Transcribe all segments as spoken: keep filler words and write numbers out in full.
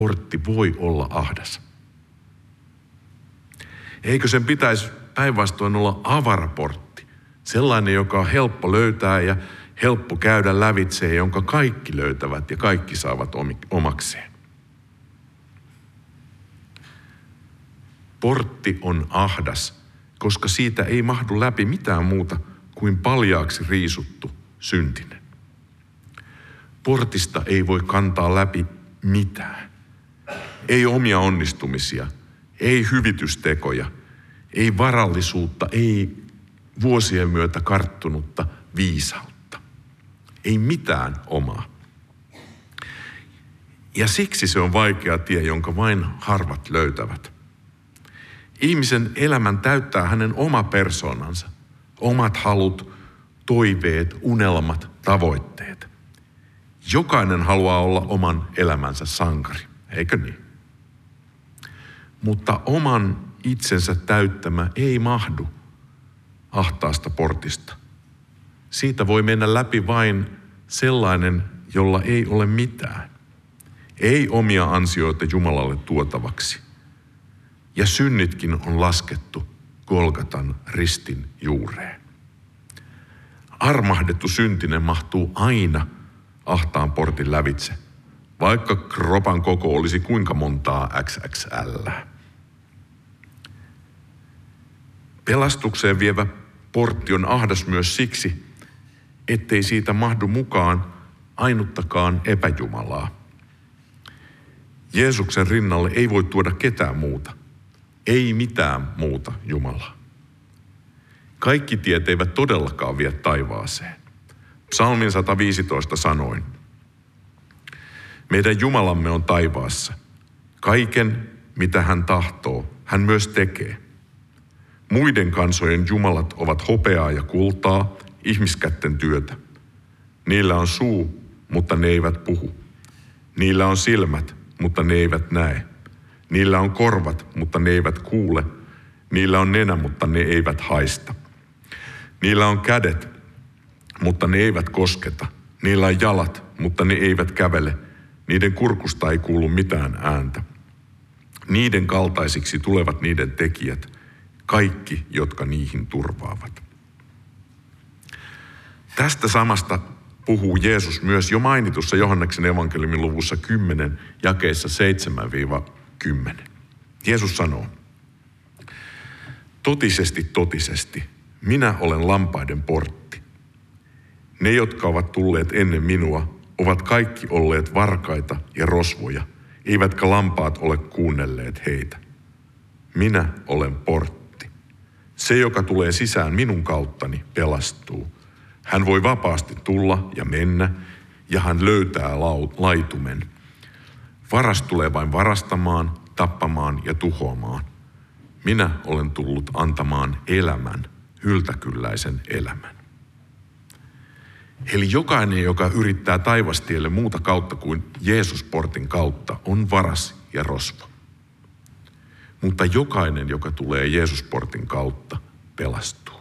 portti voi olla ahdas? Eikö sen pitäisi päinvastoin olla avaraportti? Sellainen, joka on helppo löytää ja helppo käydä lävitse, jonka kaikki löytävät ja kaikki saavat omakseen. Portti on ahdas, koska siitä ei mahdu läpi mitään muuta kuin paljaaksi riisuttu syntinen. Portista ei voi kantaa läpi mitään. Ei omia onnistumisia, ei hyvitystekoja, ei varallisuutta, ei vuosien myötä karttunutta viisautta. Ei mitään omaa. Ja siksi se on vaikea tie, jonka vain harvat löytävät. Ihmisen elämän täyttää hänen oma persoonansa, omat halut, toiveet, unelmat, tavoitteet. Jokainen haluaa olla oman elämänsä sankari, eikö niin? Mutta oman itsensä täyttämä ei mahdu ahtaasta portista. Siitä voi mennä läpi vain sellainen, jolla ei ole mitään. Ei omia ansioita Jumalalle tuotavaksi. Ja synnitkin on laskettu Golgatan ristin juureen. Armahdettu syntinen mahtuu aina ahtaan portin lävitse, vaikka kropan koko olisi kuinka montaa X X L. Pelastukseen vievä portti on ahdas myös siksi, ettei siitä mahdu mukaan ainuttakaan epäjumalaa. Jeesuksen rinnalle ei voi tuoda ketään muuta, ei mitään muuta Jumalaa. Kaikki tiet eivät todellakaan vie taivaaseen. Psalmin sata viisitoista sanoin, meidän Jumalamme on taivaassa. Kaiken, mitä hän tahtoo, hän myös tekee. Muiden kansojen jumalat ovat hopeaa ja kultaa, ihmiskätten työtä. Niillä on suu, mutta ne eivät puhu. Niillä on silmät, mutta ne eivät näe. Niillä on korvat, mutta ne eivät kuule. Niillä on nenä, mutta ne eivät haista. Niillä on kädet, mutta ne eivät kosketa. Niillä on jalat, mutta ne eivät kävele. Niiden kurkusta ei kuulu mitään ääntä. Niiden kaltaisiksi tulevat niiden tekijät, kaikki, jotka niihin turvaavat. Tästä samasta puhuu Jeesus myös jo mainitussa Johanneksen evankeliumin luvussa kymmenen, jakeissa seitsemän kymmenen. Jeesus sanoo, totisesti, totisesti, minä olen lampaiden portti. Ne, jotka ovat tulleet ennen minua, ovat kaikki olleet varkaita ja rosvoja, eivätkä lampaat ole kuunnelleet heitä. Minä olen portti. Se, joka tulee sisään minun kauttani, pelastuu. Hän voi vapaasti tulla ja mennä, ja hän löytää laitumen. Varas tulee vain varastamaan, tappamaan ja tuhoamaan. Minä olen tullut antamaan elämän, yltäkylläisen elämän. Eli jokainen, joka yrittää taivastielle muuta kautta kuin Jeesusportin kautta, on varas ja rosvo. Mutta jokainen, joka tulee Jeesusportin kautta, pelastuu.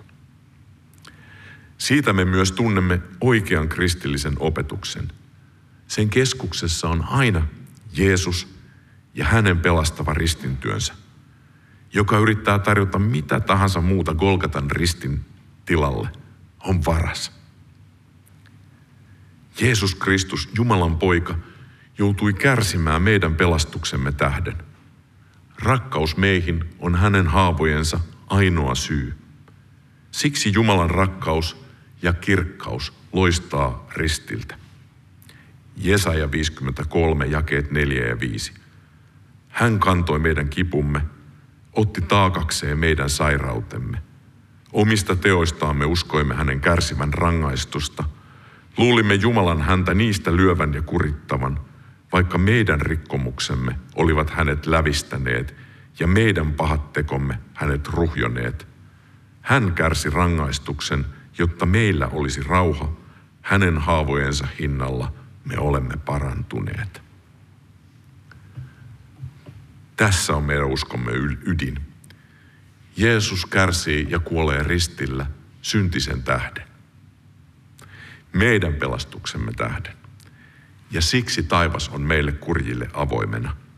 Siitä me myös tunnemme oikean kristillisen opetuksen. Sen keskuksessa on aina Jeesus ja hänen pelastava ristintyönsä, joka yrittää tarjota mitä tahansa muuta Golgatan ristin tilalle, on varas. Jeesus Kristus, Jumalan poika, joutui kärsimään meidän pelastuksemme tähden. Rakkaus meihin on hänen haavojensa ainoa syy. Siksi Jumalan rakkaus ja kirkkaus loistaa ristiltä. Jesaja viisikymmentäkolme, jakeet neljä ja viisi. Hän kantoi meidän kipumme, otti taakakseen meidän sairautemme. Omista teoistaan me uskoimme hänen kärsivän rangaistusta. Luulimme Jumalan häntä niistä lyövän ja kurittavan, vaikka meidän rikkomuksemme olivat hänet lävistäneet ja meidän pahat tekomme hänet ruhjoneet. Hän kärsi rangaistuksen, jotta meillä olisi rauha. Hänen haavojensa hinnalla me olemme parantuneet. Tässä on meidän uskomme ydin. Jeesus kärsii ja kuolee ristillä syntisen tähden. Meidän pelastuksemme tähden. Ja siksi taivas on meille kurjille avoimena.